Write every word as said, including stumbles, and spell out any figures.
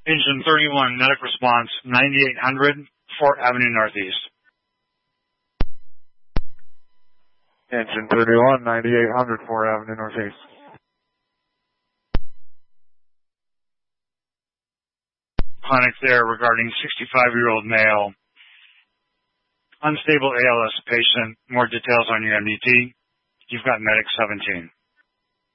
Engine thirty-one, medic response, ninety-eight hundred, Fort Avenue Northeast. Engine thirty-one, ninety-eight hundred, Fort Avenue Northeast. Clinic there regarding sixty-five-year-old male, unstable A L S patient. More details on your M D T. You've got medic seventeen.